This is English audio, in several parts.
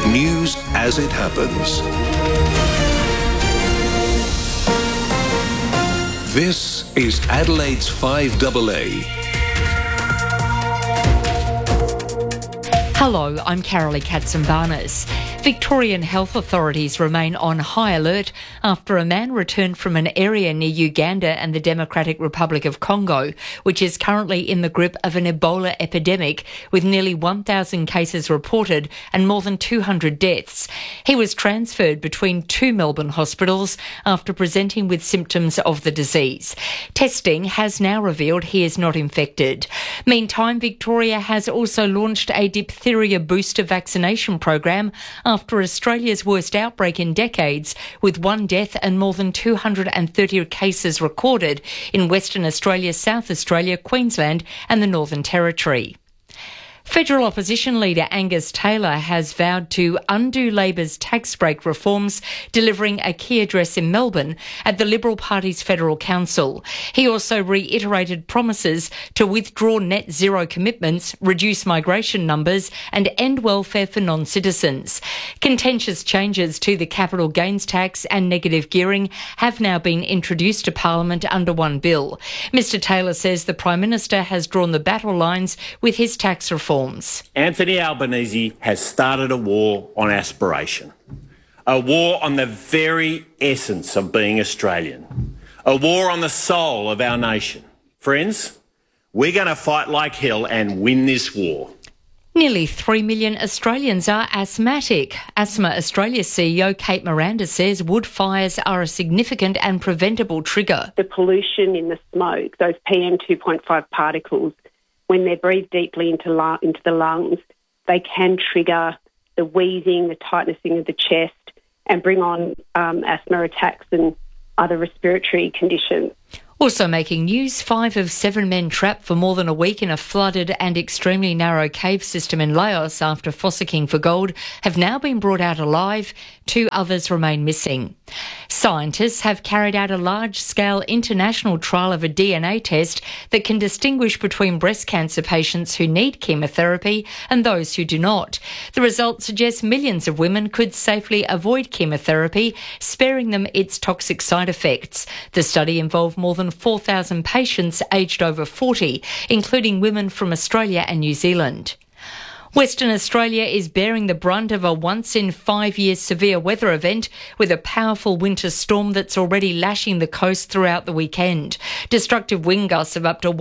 News as it happens. This is Adelaide's 5AA. Hello, I'm Carolee Katsimbarnis. Victorian health authorities remain on high alert after a man returned from an area near Uganda and the Democratic Republic of Congo, which is currently in the grip of an Ebola epidemic, with nearly 1,000 cases reported and more than 200 deaths. He was transferred between two Melbourne hospitals after presenting with symptoms of the disease. Testing has now revealed he is not infected. Meantime, Victoria has also launched a diphtheria booster vaccination program after Australia's worst outbreak in decades, with one death and more than 230 cases recorded in Western Australia, South Australia, Queensland and the Northern Territory. Federal opposition leader Angus Taylor has vowed to undo Labor's tax break reforms, delivering a key address in Melbourne at the Liberal Party's Federal Council. He also reiterated promises to withdraw net zero commitments, reduce migration numbers and end welfare for non-citizens. Contentious changes to the capital gains tax and negative gearing have now been introduced to Parliament under one bill. Mr Taylor says the Prime Minister has drawn the battle lines with his tax reform. Anthony Albanese has started a war on aspiration, a war on the very essence of being Australian, a war on the soul of our nation. Friends, we're going to fight like hell and win this war. Nearly 3 million Australians are asthmatic. Asthma Australia CEO Kate Miranda says wood fires are a significant and preventable trigger. The pollution in the smoke, those PM2.5 particles, when they're breathed deeply into the lungs, they can trigger the wheezing, the tightening of the chest, and bring on asthma attacks and other respiratory conditions. Also making news, 5 of 7 men trapped for more than a week in a flooded and extremely narrow cave system in Laos after fossicking for gold have now been brought out alive. 2 others remain missing. Scientists have carried out a large-scale international trial of a DNA test that can distinguish between breast cancer patients who need chemotherapy and those who do not. The results suggest millions of women could safely avoid chemotherapy, sparing them its toxic side effects. The study involved more than 4,000 patients aged over 40, including women from Australia and New Zealand. Western Australia is bearing the brunt of a once-in-5-year severe weather event with a powerful winter storm that's already lashing the coast throughout the weekend. Destructive wind gusts of up to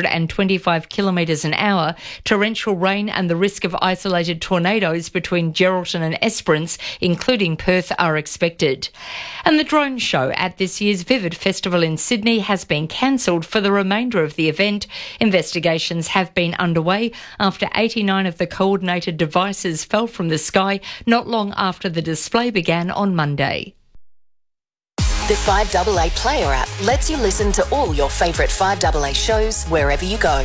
125 kilometres an hour, torrential rain and the risk of isolated tornadoes between Geraldton and Esperance, including Perth, are expected. And the drone show at this year's Vivid Festival in Sydney has been cancelled for the remainder of the event. Investigations have been underway after 89 of the coordinated devices fell from the sky not long after the display began on Monday. The 5AA Player app lets you listen to all your favourite 5AA shows wherever you go.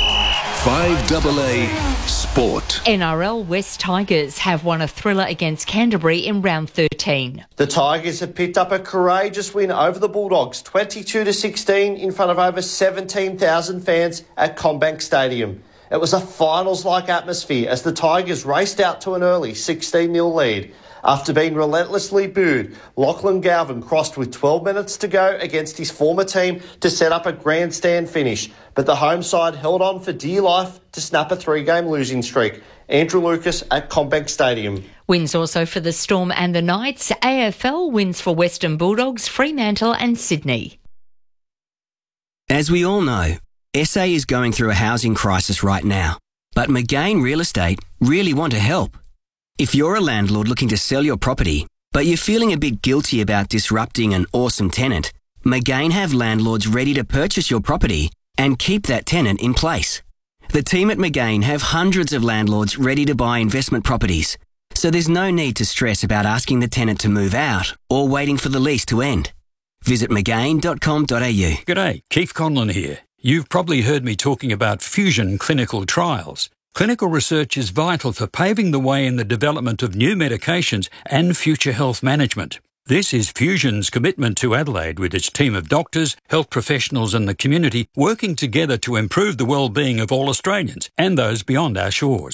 5AA Sport. NRL West Tigers have won a thriller against Canterbury in round 13. The Tigers have picked up a courageous win over the Bulldogs, 22-16 in front of over 17,000 fans at CommBank Stadium. It was a finals-like atmosphere as the Tigers raced out to an early 16-0 lead. After being relentlessly booed, Lachlan Galvin crossed with 12 minutes to go against his former team to set up a grandstand finish, but the home side held on for dear life to snap a 3-game losing streak. Andrew Lucas at CommBank Stadium. Wins also for the Storm and the Knights. AFL wins for Western Bulldogs, Fremantle and Sydney. As we all know, SA is going through a housing crisis right now, but McGain Real Estate really want to help. If you're a landlord looking to sell your property, but you're feeling a bit guilty about disrupting an awesome tenant, McGain have landlords ready to purchase your property and keep that tenant in place. The team at McGain have hundreds of landlords ready to buy investment properties, so there's no need to stress about asking the tenant to move out or waiting for the lease to end. Visit mcgain.com.au. G'day, Keith Conlon here. You've probably heard me talking about Fusion clinical trials. Clinical research is vital for paving the way in the development of new medications and future health management. This is Fusion's commitment to Adelaide with its team of doctors, health professionals and the community working together to improve the well-being of all Australians and those beyond our shores.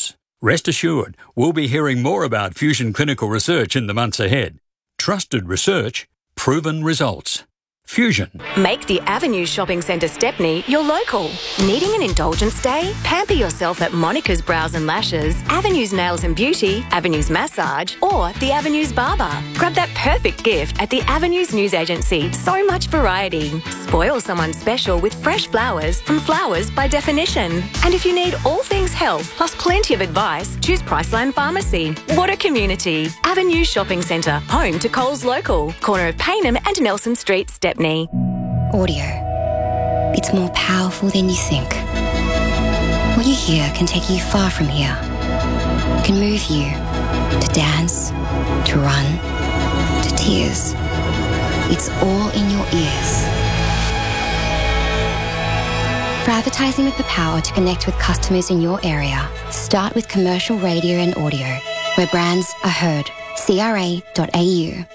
Rest assured, we'll be hearing more about Fusion Clinical Research in the months ahead. Trusted research, proven results. Fusion. Make the Avenues Shopping Centre Stepney your local. Needing an indulgence day? Pamper yourself at Monica's Brows and Lashes, Avenues Nails and Beauty, Avenues Massage, or the Avenues Barber. Grab that perfect gift at the Avenues News Agency. So much variety. Spoil someone special with fresh flowers from Flowers by Definition. And if you need all things health, plus plenty of advice, choose Priceline Pharmacy. What a community. Avenues Shopping Centre, home to Coles Local, corner of Paynham and Nelson Street, Stepney. Audio. It's more powerful than you think. What you hear can take you far from here. It can move you to dance, to run, to tears. It's all in your ears. For advertising with the power to connect with customers in your area, start with commercial radio and audio, where brands are heard. CRA.au.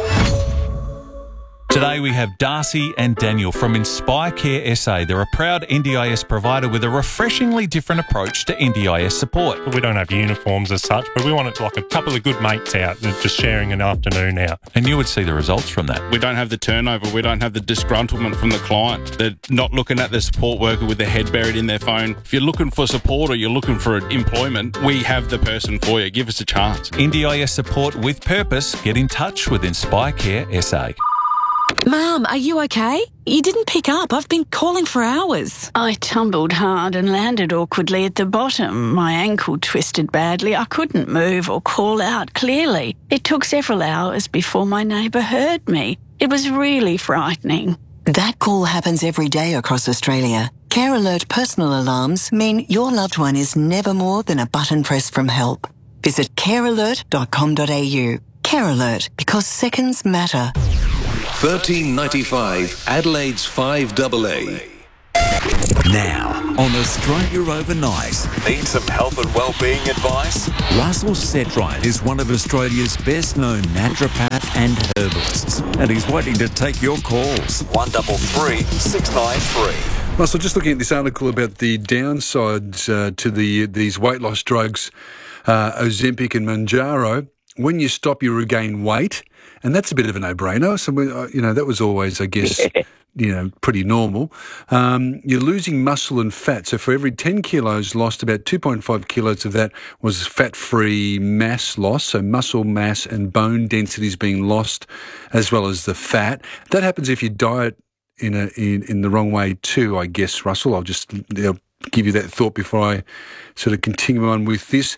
Today we have Darcy and Daniel from Inspire Care SA. They're a proud NDIS provider with a refreshingly different approach to NDIS support. We don't have uniforms as such, but we want it to like a couple of good mates out just sharing an afternoon out. And you would see the results from that. We don't have the turnover. We don't have the disgruntlement from the client. They're not looking at the support worker with their head buried in their phone. If you're looking for support or you're looking for employment, we have the person for you. Give us a chance. NDIS support with purpose. Get in touch with Inspire Care SA. Mum, are you okay? You didn't pick up. I've been calling for hours. I tumbled hard and landed awkwardly at the bottom. My ankle twisted badly. I couldn't move or call out clearly. It took several hours before my neighbour heard me. It was really frightening. That call happens every day across Australia. Care Alert personal alarms mean your loved one is never more than a button press from help. Visit carealert.com.au. Care Alert, because seconds matter. 1395 Adelaide's 5AA. Now, on Australia Overnight. Need some health and wellbeing advice? Russell Setright is one of Australia's best-known naturopath and herbalists, and he's waiting to take your calls. 133 693. Russell, just looking at this article about the downsides to these weight loss drugs, Ozempic and Mounjaro. When you stop, you regain weight, and that's a bit of a no-brainer. So, that was always, I guess, pretty normal. You're losing muscle and fat. So for every 10 kilos lost, about 2.5 kilos of that was fat-free mass loss, so muscle mass and bone density is being lost, as well as the fat. That happens if you diet in the wrong way too, I guess, Russell. I'll give you that thought before I sort of continue on with this.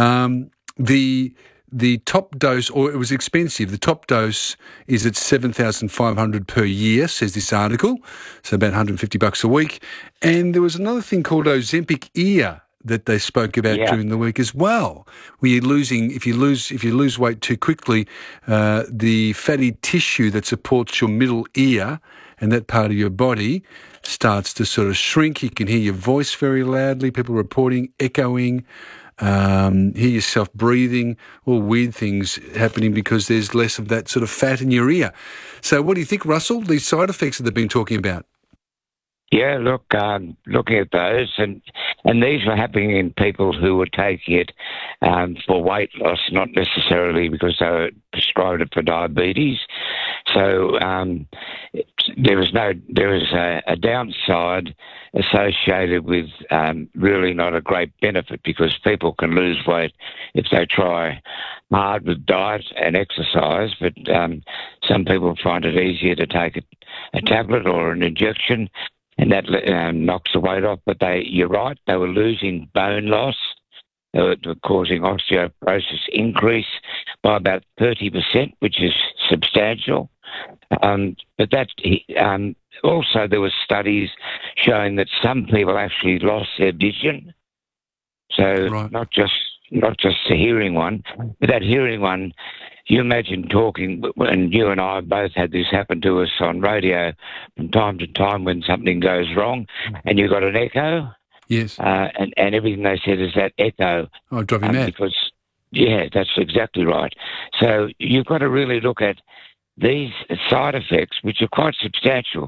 The top dose, or it was expensive, the top dose is at $7,500 per year, says this article, so about $150 a week. And there was another thing called Ozempic Ear that they spoke about during the week as well, where you're losing, if you lose weight too quickly, the fatty tissue that supports your middle ear and that part of your body starts to sort of shrink. You can hear your voice very loudly, people reporting echoing, hear yourself breathing, all weird things happening because there's less of that sort of fat in your ear. So what do you think, Russell, these side effects that they've been talking about? Yeah, look, looking at those, and these were happening in people who were taking it for weight loss, not necessarily because they were prescribed it for diabetes. So there was a downside associated with really not a great benefit, because people can lose weight if they try hard with diet and exercise, but some people find it easier to take a tablet or an injection, and that knocks the weight off. But you're right, they were losing bone loss. They were causing osteoporosis increase by about 30%, which is substantial. But that also there were studies showing that some people actually lost their vision. So not just the hearing one, but that hearing one. You imagine talking, and you and I both had this happen to us on radio from time to time when something goes wrong, and you've got an echo. Yes. And everything they said is that echo. Oh, drive you mad. Because, yeah, that's exactly right. So you've got to really look at these side effects, which are quite substantial.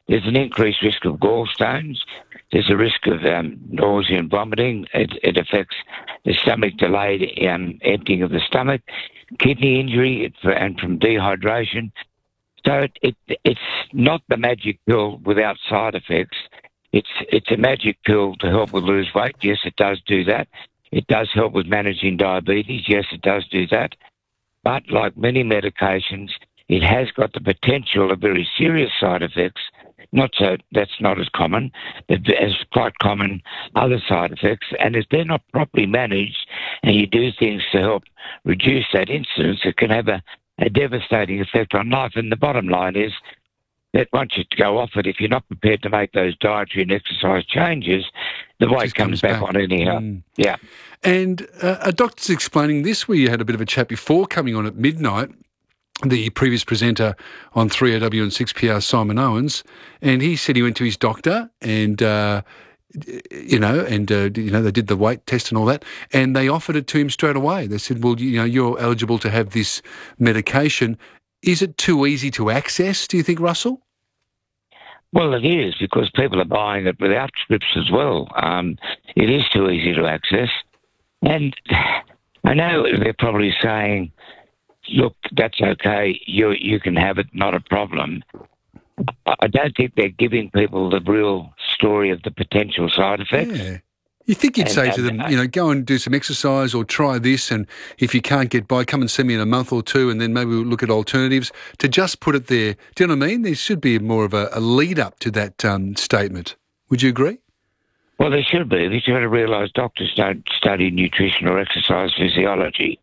there's an increased risk of gallstones. There's a risk of nausea and vomiting. It affects the stomach, delayed emptying of the stomach, kidney injury, and from dehydration. So it's not the magic pill without side effects. It's a magic pill to help with lose weight. Yes, it does do that. It does help with managing diabetes. Yes, it does do that. But like many medications, it has got the potential of very serious side effects. That's not as common, but as quite common other side effects. And if they're not properly managed and you do things to help reduce that incidence, it can have a devastating effect on life. And the bottom line is that once you go off it, if you're not prepared to make those dietary and exercise changes, the weight comes back on anyhow. Yeah. And a doctor's explaining this. We had a bit of a chat before coming on at midnight, the previous presenter on 3AW and 6PR, Simon Owens, and he said he went to his doctor and, they did the weight test and all that, and they offered it to him straight away. They said, well, you're eligible to have this medication. Is it too easy to access, do you think, Russell? Well, it is, because people are buying it without scripts as well. It is too easy to access. And I know they're probably saying, look, that's okay, you can have it, not a problem. I don't think they're giving people the real story of the potential side effects. Yeah. You think you'd say to them, go and do some exercise or try this, and if you can't get by, come and see me in a month or two, and then maybe we'll look at alternatives. To just put it there, do you know what I mean? There should be more of a lead-up to that statement. Would you agree? Well, there should be. You've got to realise doctors don't study nutrition or exercise physiology.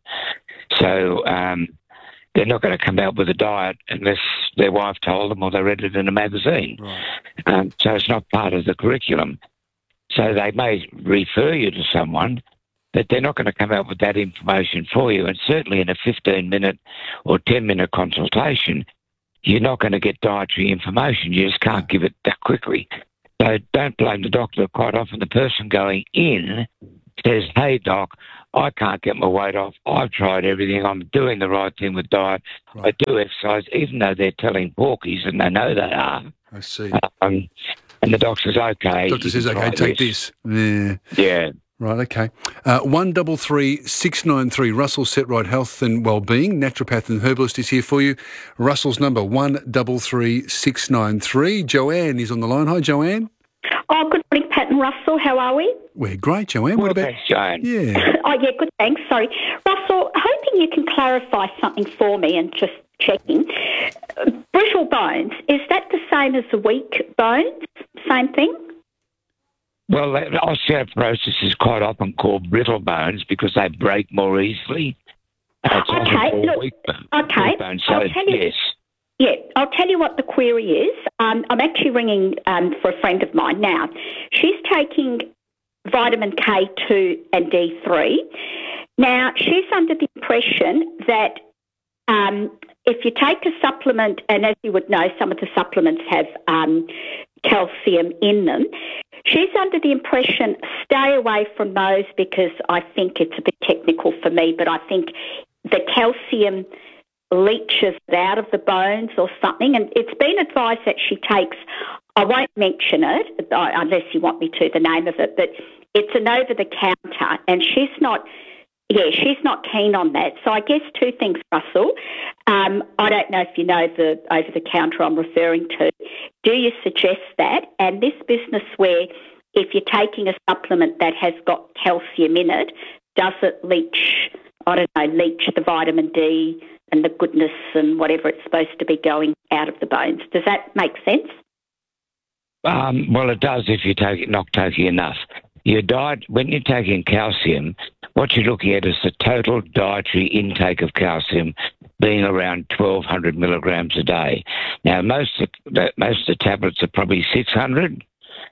So they're not going to come out with a diet unless their wife told them or they read it in a magazine. Right. So it's not part of the curriculum. So they may refer you to someone, but they're not going to come out with that information for you. And certainly in a 15-minute or 10-minute consultation, you're not going to get dietary information. You just can't give it that quickly. So don't blame the doctor. Quite often the person going in says, hey, doc, I can't get my weight off. I've tried everything. I'm doing the right thing with diet. Right. I do exercise, even though they're telling porkies, and they know they are. I see. And the doctor says, okay. Doctor says, okay, take this. Yeah. Yeah. Right, okay. 133 693. Russell Setright Health and Wellbeing, naturopath and herbalist, is here for you. Russell's number 133 693. Joanne is on the line. Hi, Joanne. Oh, good morning, Pat and Russell. How are we? We're great, Joanne. What about... Thanks, Joanne. Yeah. Good, thanks. Sorry. Russell, hoping you can clarify something for me and just checking. Brittle bones, is that the same as the weak bones? Same thing? Well, osteoporosis is quite often called brittle bones because they break more easily. Okay, look, weak bones. So, I'll tell you, yes. Yeah, I'll tell you what the query is. I'm actually ringing for a friend of mine now. She's taking vitamin K2 and D3. Now, she's under the impression that if you take a supplement, and as you would know, some of the supplements have calcium in them, she's under the impression, stay away from those because I think it's a bit technical for me, but I think the calcium leaches out of the bones or something, and it's been advised that she takes, I won't mention it unless you want me to, the name of it, but it's an over-the-counter, and she's not keen on that. So I guess two things, Russell. I don't know if you know the over-the-counter I'm referring to. Do you suggest that? And this business where if you're taking a supplement that has got calcium in it, does it leach the vitamin D and the goodness and whatever it's supposed to be going out of the bones? Does that make sense? Well, it does if you're not taking enough. Your diet, when you're taking calcium, what you're looking at is the total dietary intake of calcium being around 1,200 milligrams a day. Now, most of the tablets are probably 600.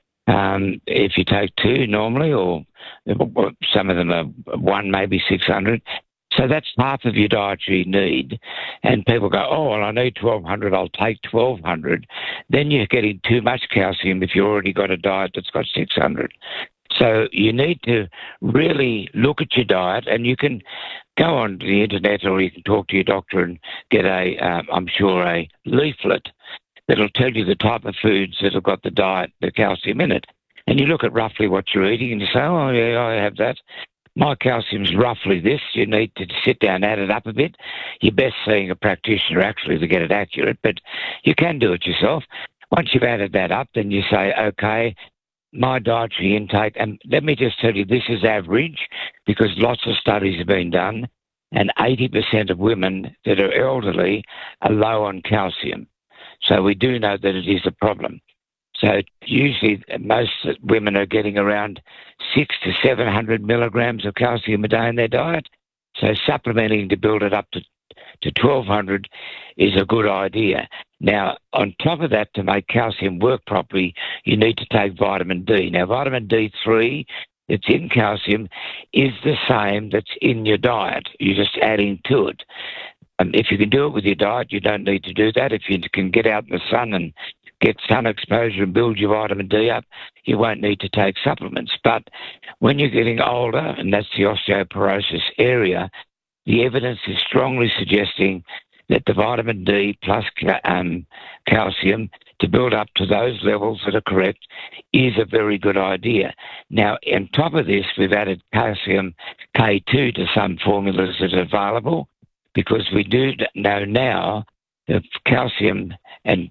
If you take two normally, or some of them are one, maybe 600. So that's half of your dietary need. And people go, oh, well, I need 1,200, I'll take 1,200. Then you're getting too much calcium if you've already got a diet that's got 600. So you need to really look at your diet, and you can go on the internet or you can talk to your doctor and get a leaflet that'll tell you the type of foods that have got the calcium in it. And you look at roughly what you're eating and you say, oh, yeah, I have that. My calcium's roughly this. You need to sit down and add it up a bit. You're best seeing a practitioner actually to get it accurate, but you can do it yourself. Once you've added that up, then you say, okay, my dietary intake, and let me just tell you, this is average because lots of studies have been done, and 80% of women that are elderly are low on calcium. So we do know that it is a problem. So usually most women are getting around 600 to 700 milligrams of calcium a day in their diet. So supplementing to build it up to 1,200 is a good idea. Now, on top of that, to make calcium work properly, you need to take vitamin D. Now, vitamin D3 that's in calcium is the same that's in your diet. You're just adding to it. If you can do it with your diet, you don't need to do that. If you can get out in the sun and get sun exposure and build your vitamin D up, you won't need to take supplements. But when you're getting older, and that's the osteoporosis area, the evidence is strongly suggesting that the vitamin D plus calcium to build up to those levels that are correct is a very good idea. Now, on top of this, we've added calcium K2 to some formulas that are available because we do know now that calcium and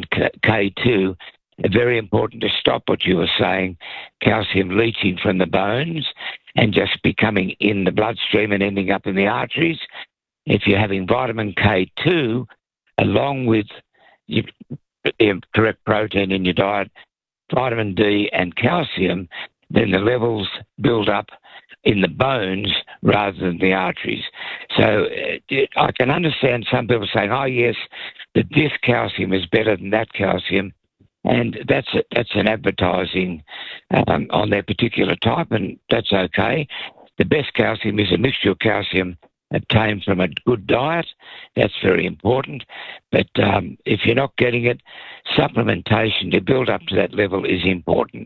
K2 are very important to stop what you were saying, calcium leaching from the bones and just becoming in the bloodstream and ending up in the arteries. If you're having vitamin K2 along with your correct protein in your diet, vitamin D and calcium, then the levels build up in the bones rather than the arteries. So I can understand some people saying, oh, yes, that this calcium is better than that calcium, and that's an advertising on their particular type, and that's okay. The best calcium is a mixture of calcium obtained from a good diet. That's very important. But if you're not getting it, supplementation to build up to that level is important.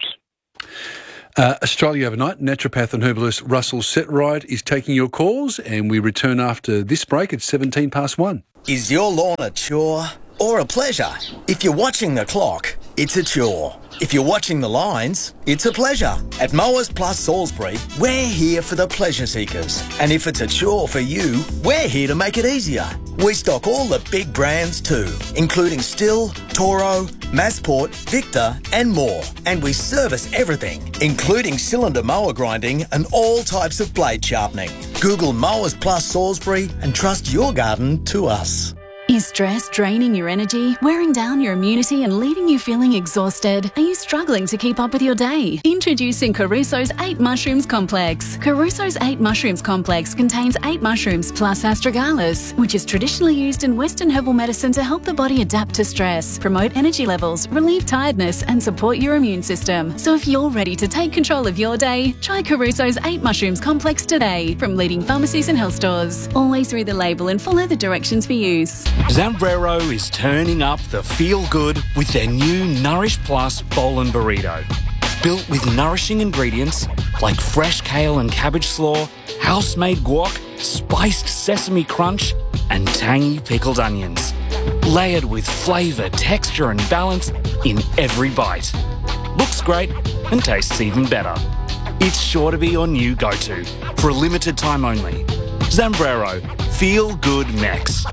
Australia Overnight, naturopath and herbalist Russell Setright is taking your calls, and we return after this break at 1:17 Is your lawn a chore or a pleasure? If you're watching the clock, it's a chore. If you're watching the lines, it's a pleasure. At Mowers Plus Salisbury, we're here for the pleasure seekers. And if it's a chore for you, we're here to make it easier. We stock all the big brands too, including Stihl, Toro, Massport, Victor and more. And we service everything, including cylinder mower grinding and all types of blade sharpening. Google Mowers Plus Salisbury and trust your garden to us. Is stress draining your energy, wearing down your immunity and leaving you feeling exhausted? Are you struggling to keep up with your day? Introducing Caruso's 8 Mushrooms Complex. Caruso's 8 Mushrooms Complex contains 8 mushrooms plus astragalus, which is traditionally used in Western herbal medicine to help the body adapt to stress, promote energy levels, relieve tiredness and support your immune system. So if you're ready to take control of your day, try Caruso's 8 Mushrooms Complex today from leading pharmacies and health stores. Always read the label and follow the directions for use. Zambrero is turning up the feel-good with their new Nourish Plus Bowl and Burrito. Built with nourishing ingredients like fresh kale and cabbage slaw, house-made guac, spiced sesame crunch, and tangy pickled onions. Layered with flavour, texture and balance in every bite. Looks great and tastes even better. It's sure to be your new go-to for a limited time only. Zambrero, feel good next.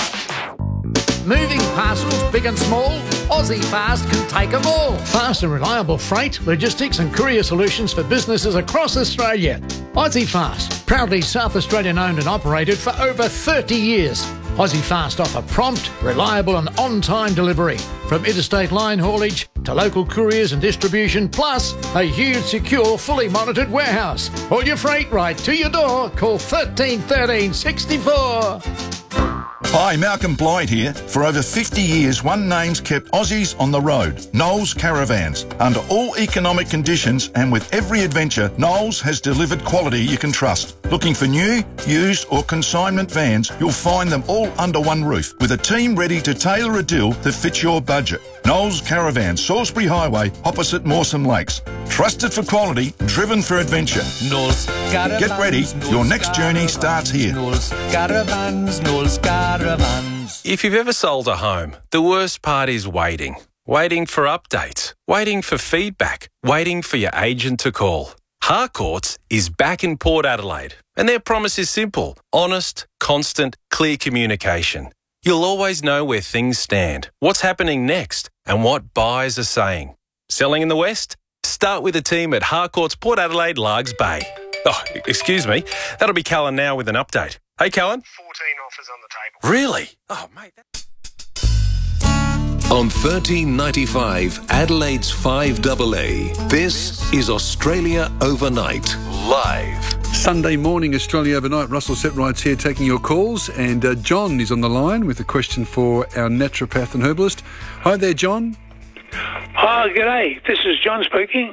Moving parcels big and small, Aussie Fast can take them all. Fast and reliable freight, logistics and courier solutions for businesses across Australia. Aussie Fast, proudly South Australian owned and operated for over 30 years. Aussie Fast offer prompt, reliable and on-time delivery, from interstate line haulage to local couriers and distribution, plus a huge, secure, fully monitored warehouse. All your freight right to your door. Call 13 13 64. Hi, Malcolm Blyde here. For over 50 years, one name's kept Aussies on the road, Knowles Caravans. Under all economic conditions and with every adventure, Knowles has delivered quality you can trust. Looking for new, used or consignment vans, you'll find them all under one roof, with a team ready to tailor a deal that fits your budget. Knowles Caravans, Salisbury Highway, opposite Mawson Lakes. Trusted for quality, driven for adventure. Knowles Get ready, your next journey starts here. If you've ever sold a home, the worst part is waiting. Waiting for updates, waiting for feedback, waiting for your agent to call. Harcourts is back in Port Adelaide, and their promise is simple: honest, constant, clear communication. You'll always know where things stand, what's happening next, and what buyers are saying. Selling in the West? Start with a team at Harcourts Port Adelaide, Largs Bay. Oh, excuse me. That'll be Callan now with an update. Hey, Callan. 14 offers on the table. Really? Oh, mate. On 1395 Adelaide's 5AA, this is Australia Overnight, live. Sunday morning, Australia Overnight. Russell Setrights here taking your calls, and John is on the line with a question for our naturopath and herbalist. Hi there, John. Oh, g'day. This is John speaking.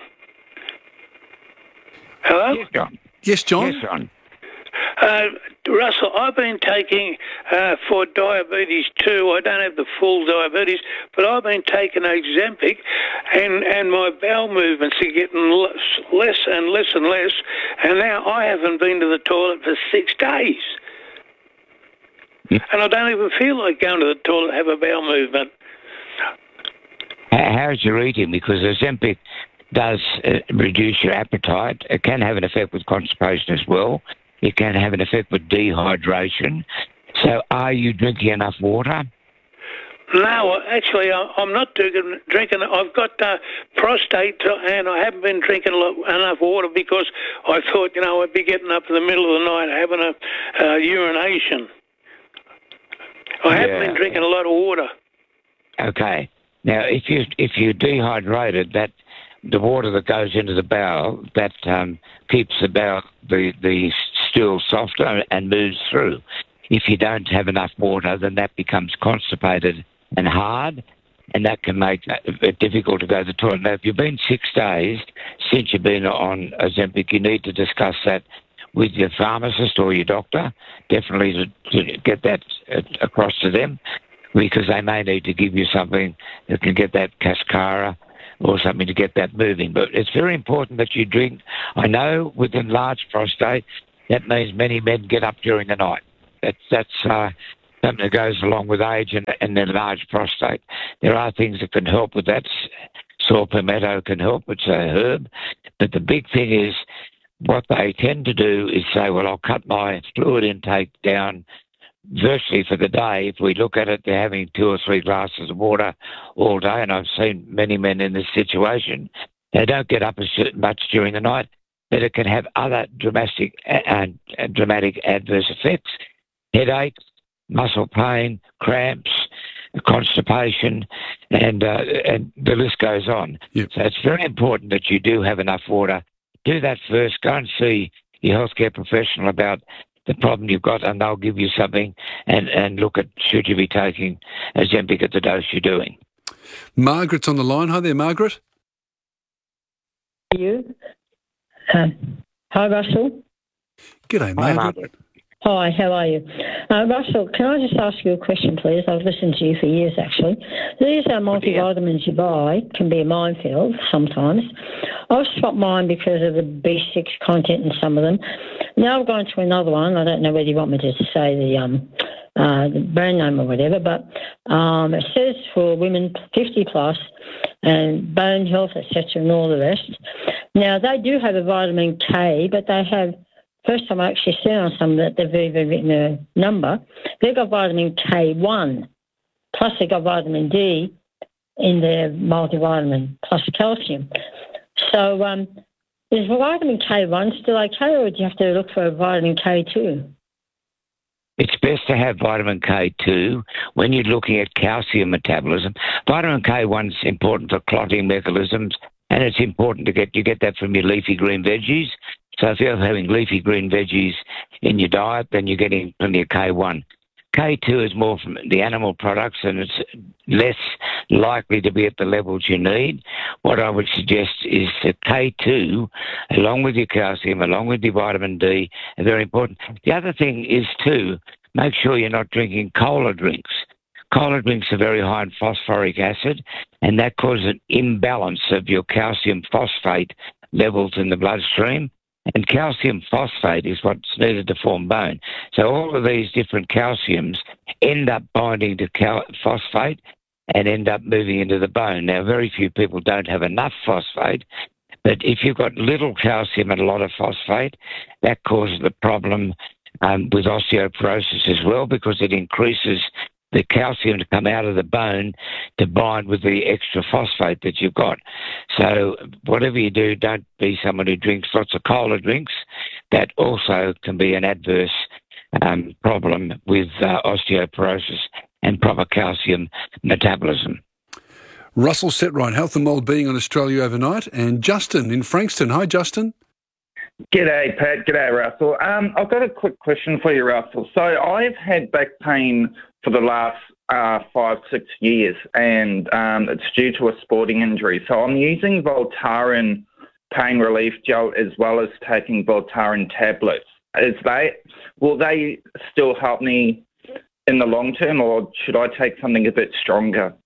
Hello? Yes, John. Yes, John. Yes, John. Russell, I've been taking for diabetes too. I don't have the full diabetes, but I've been taking Ozempic, and my bowel movements are getting less and less and less, and now I haven't been to the toilet for 6 days. And I don't even feel like going to the toilet to have a bowel movement. How's your eating? Because Ozempic does reduce your appetite. It can have an effect with constipation as well. It can have an effect with dehydration. So are you drinking enough water? No, actually, I'm not drinking. I've got prostate, and I haven't been drinking enough water because I thought, I'd be getting up in the middle of the night having a urination. I haven't been drinking a lot of water. Okay. Now, if you dehydrated, that the water that goes into the bowel, that keeps the bowel, the stool softer and moves through. If you don't have enough water, then that becomes constipated and hard, and that can make it difficult to go to the toilet. Now, if you've been 6 days since you've been on Ozempic, you need to discuss that with your pharmacist or your doctor, definitely to get that across to them, because they may need to give you something that can get that Cascara or something to get that moving. But it's very important that you drink. I know with enlarged prostate, that means many men get up during the night. That's something that goes along with age and enlarged prostate. There are things that can help with that. Saw palmetto can help. It's a herb. But the big thing is what they tend to do is say, well, I'll cut my fluid intake down virtually for the day. If we look at it, they're having 2 or 3 glasses of water all day, and I've seen many men in this situation. They don't get up as much during the night, but it can have other dramatic adverse effects: headaches, muscle pain, cramps, constipation, and the list goes on. Yep. So it's very important that you do have enough water. Do that first. Go and see your healthcare professional about the problem you've got, and they'll give you something and look at should you be taking Ozempic at the dose you're doing. Margaret's on the line. Hi there, Margaret. You. Hi, Russell. G'day, Margaret. Hi, how are you? Russell, can I just ask you a question, please? I've listened to you for years, actually. These multivitamins you buy can be a minefield sometimes. I've stopped mine because of the B6 content in some of them. Now I've gone to another one. I don't know whether you want me to say the brand name or whatever, but it says for women 50 plus and bone health, etc., and all the rest. Now, they do have a vitamin K, but they have, first time I actually seen on some that they've even written a number, they've got vitamin K1, plus they've got vitamin D in their multivitamin, plus calcium. So is vitamin K1 still okay, or do you have to look for a vitamin K2? It's best to have vitamin K2 when you're looking at calcium metabolism. Vitamin K1 is important for clotting mechanisms, and it's important to get that from your leafy green veggies. So if you're having leafy green veggies in your diet, then you're getting plenty of K1. K2 is more from the animal products, and it's less likely to be at the levels you need. What I would suggest is that K2, along with your calcium, along with your vitamin D, are very important. The other thing is, too, make sure you're not drinking cola drinks. Cola drinks are very high in phosphoric acid, and that causes an imbalance of your calcium phosphate levels in the bloodstream. And calcium phosphate is what's needed to form bone. So all of these different calciums end up binding to phosphate and end up moving into the bone. Now, very few people don't have enough phosphate, but if you've got little calcium and a lot of phosphate, that causes the problem with osteoporosis as well, because it increases the calcium to come out of the bone to bind with the extra phosphate that you've got. So whatever you do, don't be someone who drinks lots of cola drinks. That also can be an adverse problem with osteoporosis and proper calcium metabolism. Russell Setright, Health and Wellbeing on Australia Overnight, and Justin in Frankston. Hi, Justin. G'day, Pat. G'day, Russell. I've got a quick question for you, Russell. So I've had back pain for the last 5-6 years, and it's due to a sporting injury. So I'm using Voltaren pain relief gel as well as taking Voltaren tablets. Will they still help me in the long term, or should I take something a bit stronger?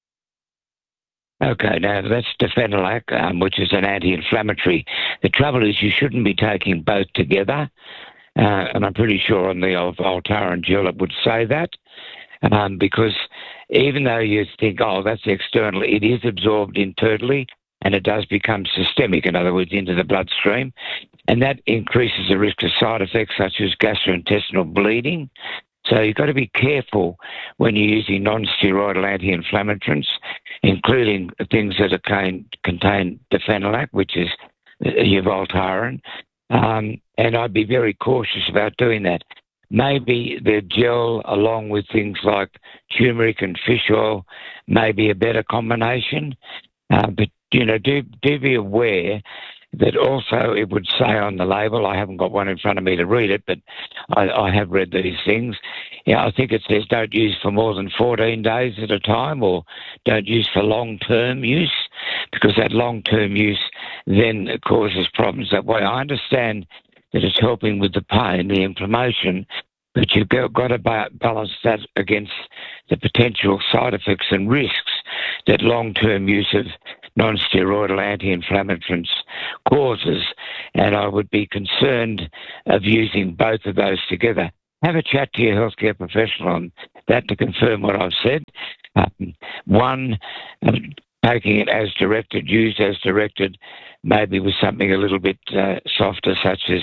Okay, now that's Defenelac, which is an anti-inflammatory. The trouble is you shouldn't be taking both together, and I'm pretty sure on the old Voltaren gel it would say that, because even though you think, oh, that's external, it is absorbed internally, and it does become systemic, in other words, into the bloodstream, and that increases the risk of side effects such as gastrointestinal bleeding. So you've got to be careful when you're using non-steroidal anti-inflammatories, including things that contain Defenelac, which is your Voltaren, and I'd be very cautious about doing that. Maybe the gel, along with things like turmeric and fish oil, may be a better combination, but do be aware that also it would say on the label, I haven't got one in front of me to read it, but I have read these things. I think it says don't use for more than 14 days at a time, or don't use for long-term use, because that long-term use then causes problems that way. I understand that it's helping with the pain, the inflammation, but you've got to balance that against the potential side effects and risks that long-term use of non-steroidal anti-inflammatories causes, and I would be concerned of using both of those together. Have a chat to your healthcare professional on that to confirm what I've said. One, taking it as directed, used as directed, maybe with something a little bit softer, such as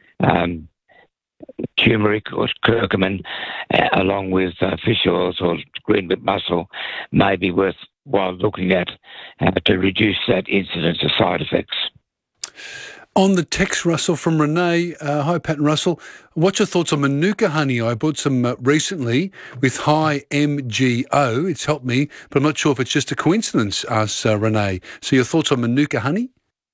turmeric or curcumin, along with fish oils or green whip mussel, may be worthwhile looking at to reduce that incidence of side effects. On the text, Russell, from Renee, hi Pat and Russell, what's your thoughts on Manuka honey? I bought some recently with high MGO. It's helped me, but I'm not sure if it's just a coincidence, asks Renee. So your thoughts on Manuka honey?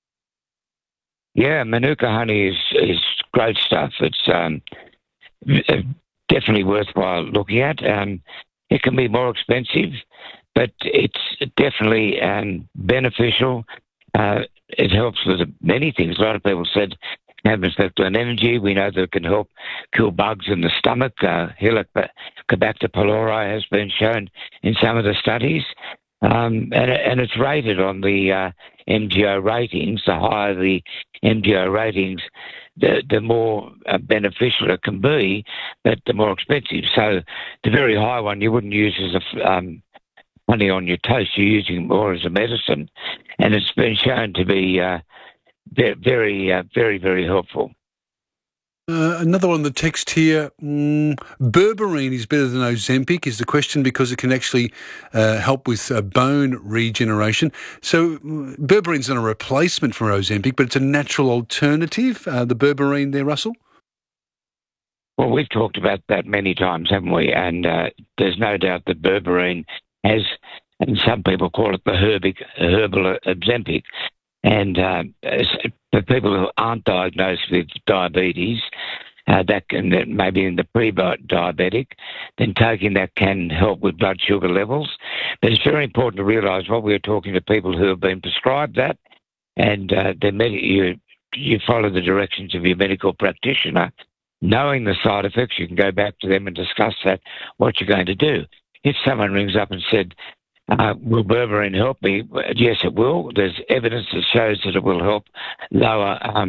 Yeah, Manuka honey is great stuff. It's definitely worthwhile looking at. It can be more expensive, but it's definitely beneficial. It helps with many things. A lot of people said it has an effect on energy. We know that it can help kill bugs in the stomach. Helicobacter pylori has been shown in some of the studies. And it's rated on the MGO ratings. The higher the MGO ratings, the more beneficial it can be, but the more expensive. So the very high one you wouldn't use as a honey on your toast. You're using it more as a medicine, and it's been shown to be very, very helpful. Another on the text here, berberine is better than Ozempic is the question, because it can actually help with bone regeneration. So berberine's not a replacement for Ozempic, but it's a natural alternative, the berberine there, Russell? Well, we've talked about that many times, haven't we? And there's no doubt that berberine has, and some people call it the herbal Ozempic, and for people who aren't diagnosed with diabetes, that maybe in the pre-diabetic, then taking that can help with blood sugar levels. But it's very important to realise what we're talking to people who have been prescribed that, and you follow the directions of your medical practitioner. Knowing the side effects, you can go back to them and discuss that, what you're going to do. If someone rings up and said, will berberine help me? Yes, it will. There's evidence that shows that it will help lower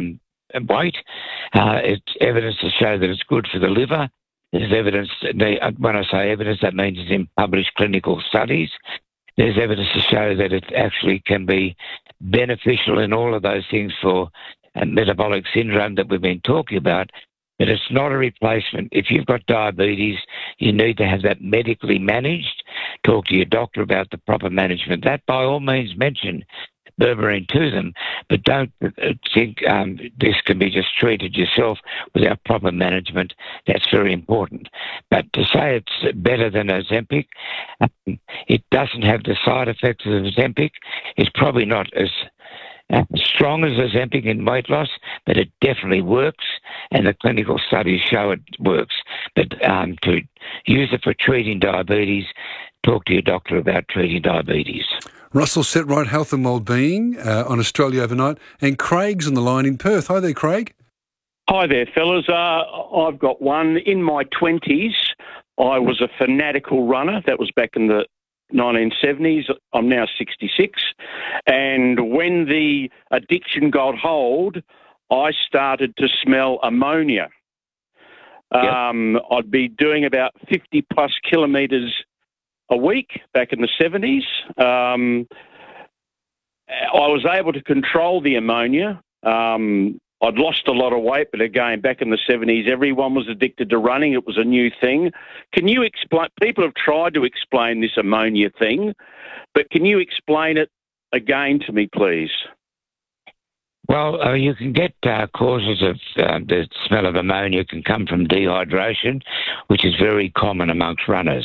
weight. It's evidence to show that it's good for the liver. There's evidence, when I say evidence, that means it's in published clinical studies. There's evidence to show that it actually can be beneficial in all of those things for metabolic syndrome that we've been talking about. But it's not a replacement. If you've got diabetes, you need to have that medically managed. Talk to your doctor about the proper management. That, by all means, mention berberine to them, but don't think this can be just treated yourself without proper management. That's very important. But to say it's better than Ozempic, it doesn't have the side effects of Ozempic. It's probably not as strong as Ozempic in weight loss, but it definitely works, and the clinical studies show it works. But to use it for treating diabetes, talk to your doctor about treating diabetes. Russell Setright, Health and Wellbeing on Australia Overnight, and Craig's on the line in Perth. Hi there, Craig. Hi there, fellas. I've got one. In my 20s, I was a fanatical runner. That was back in the 1970s. I'm now 66. And when the addiction got hold, I started to smell ammonia. Yep. I'd be doing about 50 plus kilometres a week back in the 70s. I was able to control the ammonia. I'd lost a lot of weight, but again, back in the 70s, everyone was addicted to running. It was a new thing. Can you explain? People have tried to explain this ammonia thing, but can you explain it again to me, please? Well, you can get causes of the smell of ammonia can come from dehydration, which is very common amongst runners.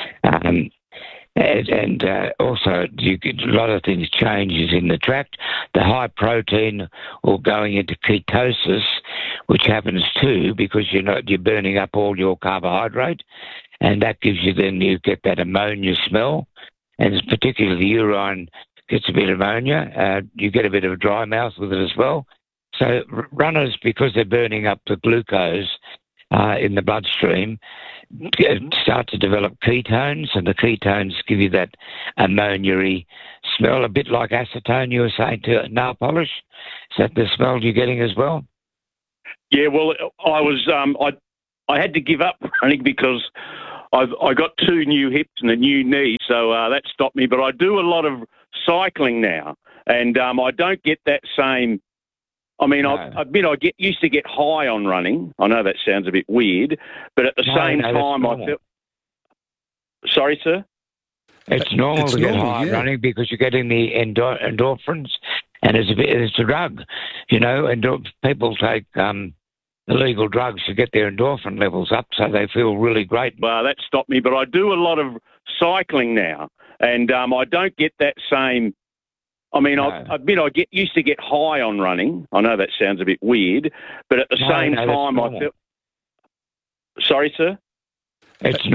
And also, you get a lot of things changes in the tract. The high protein or going into ketosis, which happens too because you're burning up all your carbohydrate, and that gives you you get that ammonia smell, and particularly the urine gets a bit of ammonia. You get a bit of a dry mouth with it as well. So runners, because they're burning up the glucose in the bloodstream, start to develop ketones, and the ketones give you that ammonia-y smell, a bit like acetone you were saying to nail polish. Is that the smell you're getting as well? Yeah, well, I was I had to give up running because I got 2 new hips and a new knee, so that stopped me. But I do a lot of cycling now, and I don't get that same. I mean, I admit used to get high on running. I know that sounds a bit weird, but at the same time, I feel. Sorry, sir? It's normal to get high running because you're getting the endorphins, and it's a drug, and people take illegal drugs to get their endorphin levels up so they feel really great. Well, that stopped me, but I do a lot of cycling now, and I don't get that same. I mean, I admit used to get high on running. I know that sounds a bit weird, but at the same time, I feel. Sorry, sir? It's